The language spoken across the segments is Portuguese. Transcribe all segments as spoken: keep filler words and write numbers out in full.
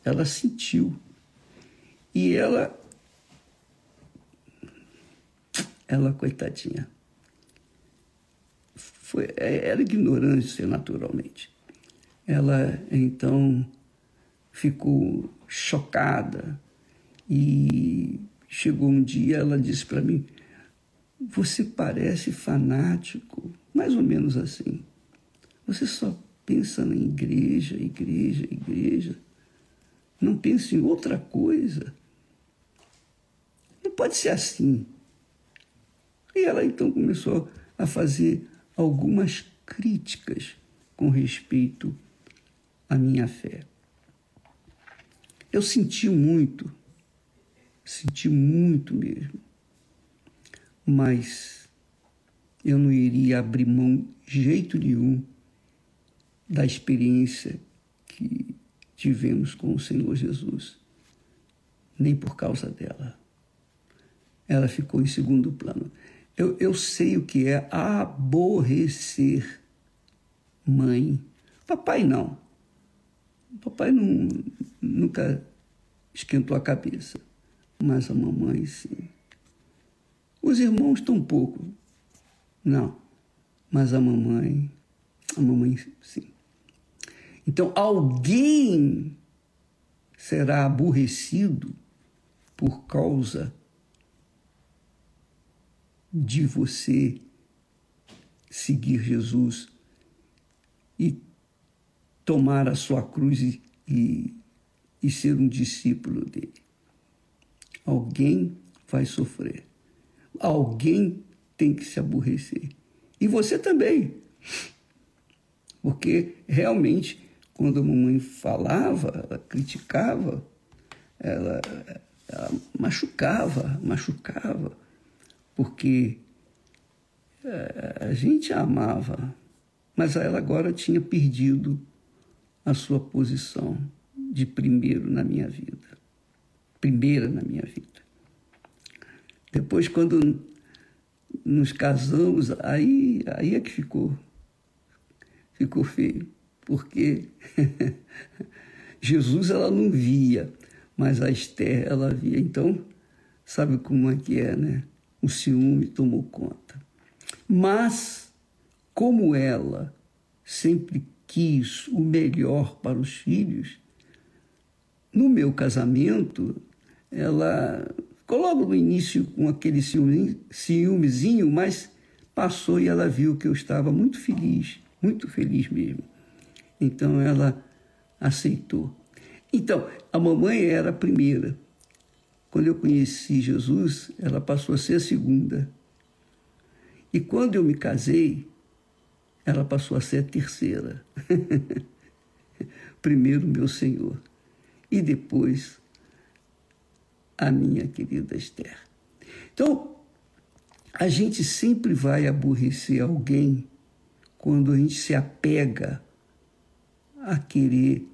ela sentiu. E ela, ela, coitadinha, foi, era ignorância naturalmente. Ela, então, ficou chocada e chegou um dia, ela disse para mim, você parece fanático, mais ou menos assim. Você só pensa na igreja, igreja, igreja. Não pensa em outra coisa. Não pode ser assim. E ela então começou a fazer algumas críticas com respeito à minha fé. Eu senti muito, senti muito mesmo, mas eu não iria abrir mão de jeito nenhum da experiência que tivemos com o Senhor Jesus, nem por causa dela. Ela ficou em segundo plano. Eu, eu sei o que é aborrecer mãe. Papai não. Papai não, nunca esquentou a cabeça, mas a mamãe sim. Os irmãos tão pouco. Não, mas a mamãe, a mamãe sim. Então, alguém será aborrecido por causa de você seguir Jesus e tomar a sua cruz e, e, e ser um discípulo dele. Alguém vai sofrer. Alguém tem que se aborrecer. E você também. Porque realmente, quando a mamãe falava, ela criticava, ela, ela machucava, machucava, porque a gente a amava, mas ela agora tinha perdido a sua posição de primeiro na minha vida, primeira na minha vida. Depois, quando nos casamos, aí, aí é que ficou, ficou feio, porque Jesus ela não via, mas a Esther ela via. Então, sabe como é que é, né? O ciúme tomou conta. Mas, como ela sempre quis o melhor para os filhos, no meu casamento, ela ficou logo no início com aquele ciúme, ciúmezinho, mas passou e ela viu que eu estava muito feliz, muito feliz mesmo. Então ela aceitou. Então, a mamãe era a primeira. Quando eu conheci Jesus, ela passou a ser a segunda. E quando eu me casei, ela passou a ser a terceira. Primeiro meu Senhor. E depois a minha querida Esther. Então, a gente sempre vai aborrecer alguém quando a gente se apega a querer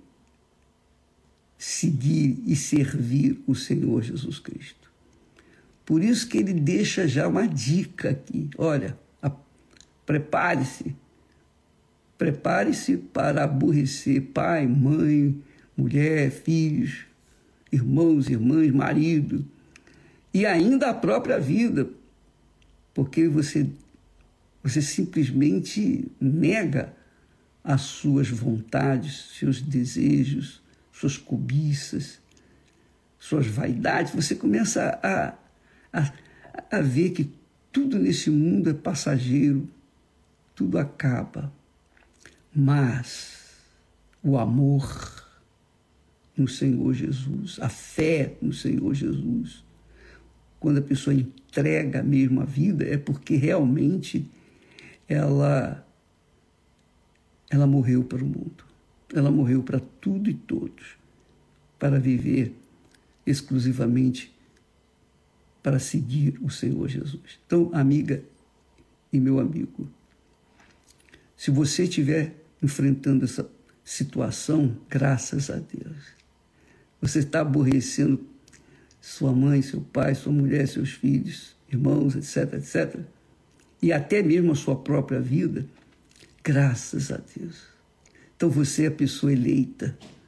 seguir e servir o Senhor Jesus Cristo. Por isso que ele deixa já uma dica aqui. Olha, a, prepare-se. Prepare-se para aborrecer pai, mãe, mulher, filhos, irmãos, irmãs, marido, e ainda a própria vida, porque você, você simplesmente nega as suas vontades, seus desejos, suas cobiças, suas vaidades. Você começa a, a, a ver que tudo nesse mundo é passageiro, tudo acaba. Mas o amor no Senhor Jesus, a fé no Senhor Jesus, quando a pessoa entrega mesmo a vida, é porque realmente ela, ela morreu para o mundo. Ela morreu para tudo e todos, para viver exclusivamente para seguir o Senhor Jesus. Então, amiga e meu amigo, se você estiver enfrentando essa situação, graças a Deus, você está aborrecendo sua mãe, seu pai, sua mulher, seus filhos, irmãos, etc, etcétera, e até mesmo a sua própria vida, graças a Deus. Então você é a pessoa eleita,